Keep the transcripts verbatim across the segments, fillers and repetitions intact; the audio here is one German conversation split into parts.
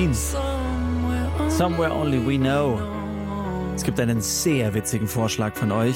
Queen. Somewhere Only We Know. Es gibt einen sehr witzigen Vorschlag von euch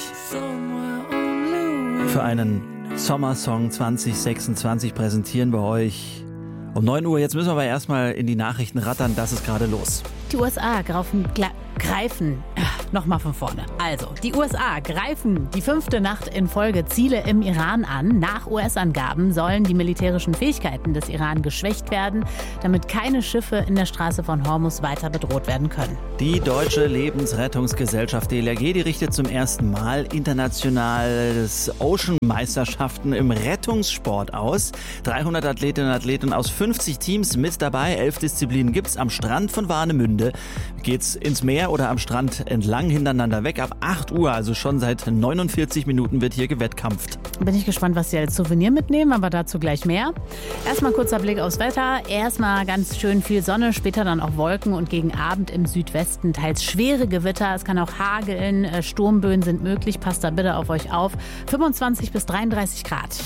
für einen Sommersong zwanzig sechsundzwanzig präsentieren wir euch um neun Uhr. Jetzt müssen wir aber erstmal in die Nachrichten rattern. Das ist gerade los. Die U S A greifen, greifen, nochmal von vorne. Also, die U S A greifen die fünfte Nacht in Folge Ziele im Iran an. Nach U S-Angaben sollen die militärischen Fähigkeiten des Iran geschwächt werden, damit keine Schiffe in der Straße von Hormuz weiter bedroht werden können. Die Deutsche Lebensrettungsgesellschaft D L R G, die richtet zum ersten Mal internationales Ocean-Meisterschaften im Rettungssport aus. dreihundert Athletinnen und Athleten aus fünfzig Teams mit dabei. Elf Disziplinen gibt's am Strand von Warnemünde. Geht's ins Meer oder am Strand entlang hintereinander weg. Ab acht Uhr, also schon seit neunundvierzig Minuten, wird hier gewettkampft. Bin ich gespannt, was Sie als Souvenir mitnehmen, aber dazu gleich mehr. Erstmal kurzer Blick aufs Wetter. Erstmal ganz schön viel Sonne, später dann auch Wolken und gegen Abend im Südwesten teils schwere Gewitter. Es kann auch hageln, Sturmböen sind möglich. Passt da bitte auf euch auf. fünfundzwanzig bis dreiunddreißig Grad.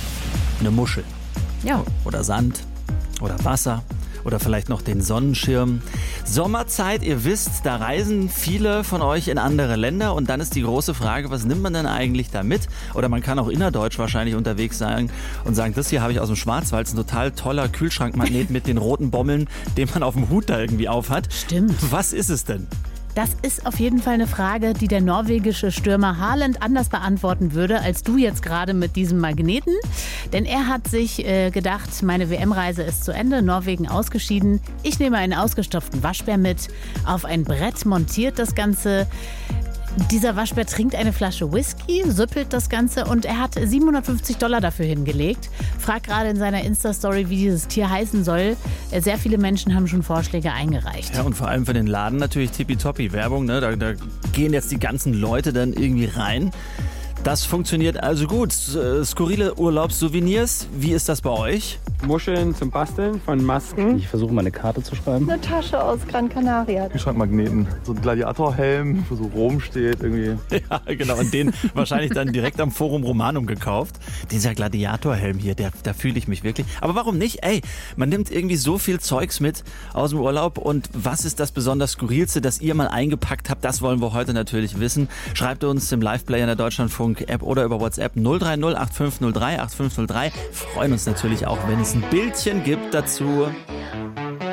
Eine Muschel. Ja. Oder Sand. Oder Wasser. Oder vielleicht noch den Sonnenschirm. Sommerzeit, ihr wisst, da reisen viele von euch in andere Länder und dann ist die große Frage, was nimmt man denn eigentlich da mit? Oder man kann auch innerdeutsch wahrscheinlich unterwegs sein und sagen, das hier habe ich aus dem Schwarzwald, ein total toller Kühlschrankmagnet mit den roten Bommeln, den man auf dem Hut da irgendwie aufhat. Stimmt. Was ist es denn? Das ist auf jeden Fall eine Frage, die der norwegische Stürmer Haaland anders beantworten würde, als du jetzt gerade mit diesem Magneten. Denn er hat sich äh, gedacht, meine W M-Reise ist zu Ende, Norwegen ausgeschieden. Ich nehme einen ausgestopften Waschbär mit, auf ein Brett montiert das Ganze. Dieser Waschbär trinkt eine Flasche Whisky, süppelt das Ganze und er hat siebenhundertfünfzig Dollar dafür hingelegt. Fragt gerade in seiner Insta-Story, wie dieses Tier heißen soll. Sehr viele Menschen haben schon Vorschläge eingereicht. Ja, und vor allem für den Laden natürlich tippitoppi Werbung, ne? Da, da gehen jetzt die ganzen Leute dann irgendwie rein. Das funktioniert also gut. Skurrile Urlaubssouvenirs, wie ist das bei euch? Muscheln zum Basteln von Masken. Ich versuche mal eine Karte zu schreiben. Eine Tasche aus Gran Canaria. Kühlschrankmagneten. So ein Gladiatorhelm, wo so Rom steht irgendwie. Ja, genau. Und den wahrscheinlich dann direkt am Forum Romanum gekauft. Dieser Gladiatorhelm hier, der, da fühle ich mich wirklich. Aber warum nicht? Ey, man nimmt irgendwie so viel Zeugs mit aus dem Urlaub. Und was ist das besonders Skurrilste, das ihr mal eingepackt habt? Das wollen wir heute natürlich wissen. Schreibt uns im Live-Player in der Deutschlandfunk-App oder über WhatsApp null drei null acht fünf null drei acht fünf null drei. Freuen uns natürlich auch, wenn es ein Bildchen gibt dazu.